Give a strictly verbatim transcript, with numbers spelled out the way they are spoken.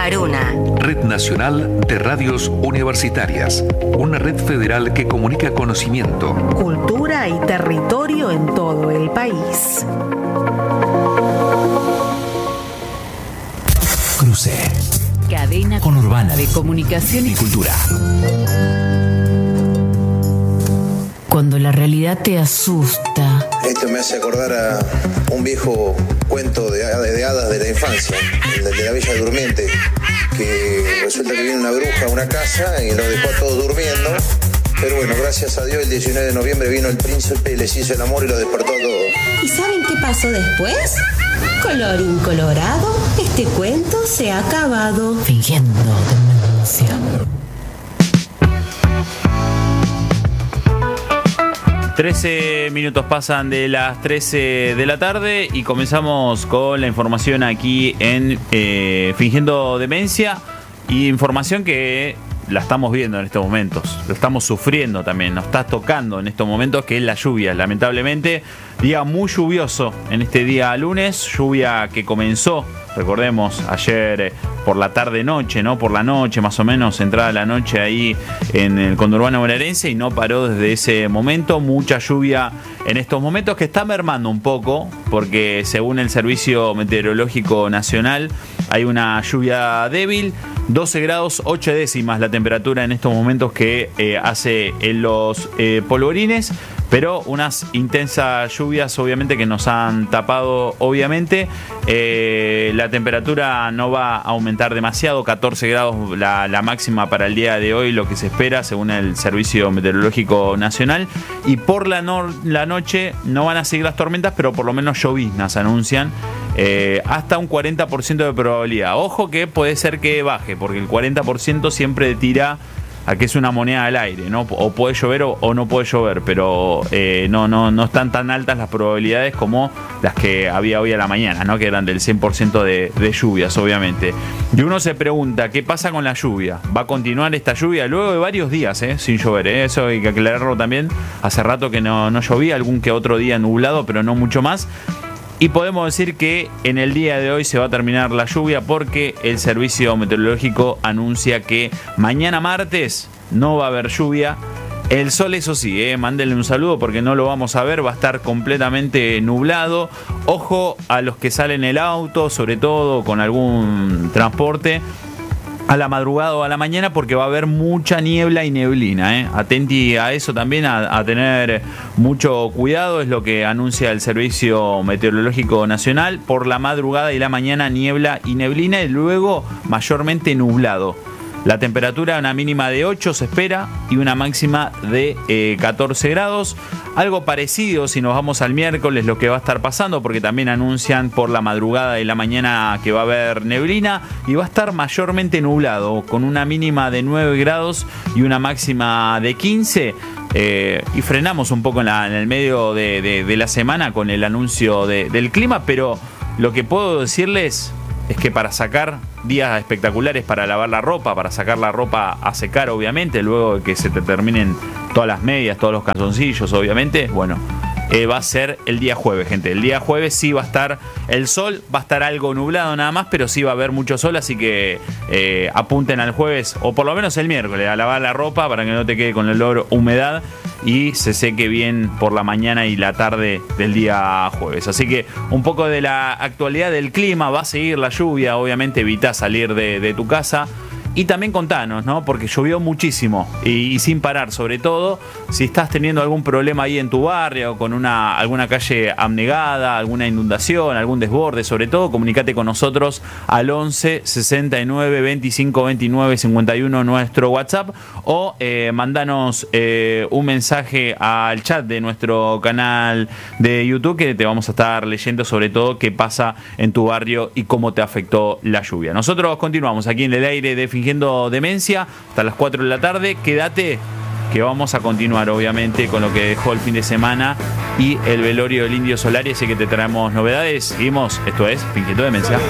Aruna. Red Nacional de Radios Universitarias. Una red federal que comunica conocimiento, cultura y territorio en todo el país. Cruce. Cadena Conurbana de comunicación y cultura. Cuando la realidad te asusta. Esto me hace acordar a un viejo cuento de, de hadas de la infancia, el de la Bella Durmiente, que resulta que viene una bruja a una casa y los dejó a todos durmiendo. Pero bueno, gracias a Dios, el diecinueve de noviembre vino el príncipe, les hizo el amor y los despertó a todos. ¿Y saben qué pasó después? Colorín colorado, este cuento se ha acabado. Fingiendo demencia. trece minutos pasan de las trece de la tarde y comenzamos con la información aquí en eh, Fingiendo Demencia. Y información que la estamos viendo en estos momentos, lo estamos sufriendo también, nos está tocando en estos momentos, que es la lluvia. Lamentablemente, día muy lluvioso en este día lunes, lluvia que comenzó, recordemos, ayer eh, por la tarde-noche, ¿no? Por la noche, más o menos, entrada la noche ahí en el conurbano bonaerense y no paró desde ese momento. Mucha lluvia en estos momentos que está mermando un poco, porque según el Servicio Meteorológico Nacional hay una lluvia débil, doce grados ocho décimas la temperatura en estos momentos que eh, hace en los eh, polvorines. Pero unas intensas lluvias obviamente que nos han tapado obviamente. Eh, la temperatura no va a aumentar demasiado, catorce grados la, la máxima para el día de hoy, lo que se espera según el Servicio Meteorológico Nacional. Y por la, no, la noche no van a seguir las tormentas, pero por lo menos lloviznas anuncian. Eh, hasta un cuarenta por ciento de probabilidad. Ojo que puede ser que baje, porque el cuarenta por ciento siempre tira a que es una moneda al aire, ¿no? O puede llover o, o no puede llover, pero eh, no, no, no están tan altas las probabilidades como las que había hoy a la mañana, ¿no? Que eran del cien por ciento de, de lluvias, obviamente. Y uno se pregunta, ¿qué pasa con la lluvia? ¿Va a continuar esta lluvia luego de varios días, eh, sin llover? ¿eh? Eso hay que aclararlo también. Hace rato que no, no llovía, algún que otro día nublado, pero no mucho más. Y podemos decir que en el día de hoy se va a terminar la lluvia porque el Servicio Meteorológico anuncia que mañana martes no va a haber lluvia. El sol, eso sí, eh, mándenle un saludo porque no lo vamos a ver, va a estar completamente nublado. Ojo a los que salen en el auto, sobre todo con algún transporte, a la madrugada o a la mañana, porque va a haber mucha niebla y neblina, ¿eh? Atenti a eso también, a, a tener mucho cuidado, es lo que anuncia el Servicio Meteorológico Nacional. Por la madrugada y la mañana niebla y neblina y luego mayormente nublado. La temperatura, una mínima de ocho se espera y una máxima de eh, catorce grados. Algo parecido si nos vamos al miércoles lo que va a estar pasando, porque también anuncian por la madrugada y la mañana que va a haber neblina y va a estar mayormente nublado, con una mínima de nueve grados y una máxima de quince. Eh, y frenamos un poco en, la, en el medio de, de, de la semana con el anuncio de, del clima, pero lo que puedo decirles es que para sacar días espectaculares para lavar la ropa, para sacar la ropa a secar, obviamente, luego de que se te terminen todas las medias, todos los calzoncillos, obviamente, bueno, eh, va a ser el día jueves, gente. El día jueves sí va a estar el sol, va a estar algo nublado nada más, pero sí va a haber mucho sol, así que eh, apunten al jueves, o por lo menos el miércoles, a lavar la ropa para que no te quede con el olor humedad y se seque bien por la mañana y la tarde del día jueves. Así que un poco de la actualidad del clima, va a seguir la lluvia, obviamente evita salir de, de tu casa. Y también contanos, ¿no? Porque llovió muchísimo y, y sin parar, sobre todo si estás teniendo algún problema ahí en tu barrio, con una alguna calle abnegada, alguna inundación, algún desborde, sobre todo, comunicate con nosotros al once sesenta y nueve veinticinco veintinueve cincuenta y uno nuestro WhatsApp, o eh, mandanos eh, un mensaje al chat de nuestro canal de YouTube, que te vamos a estar leyendo sobre todo qué pasa en tu barrio y cómo te afectó la lluvia. Nosotros continuamos aquí en el aire de Fingiendo Demencia hasta las cuatro de la tarde. Quédate, que vamos a continuar obviamente con lo que dejó el fin de semana y el velorio del Indio Solari, así que te traemos novedades. Seguimos, esto es Fingiendo Demencia.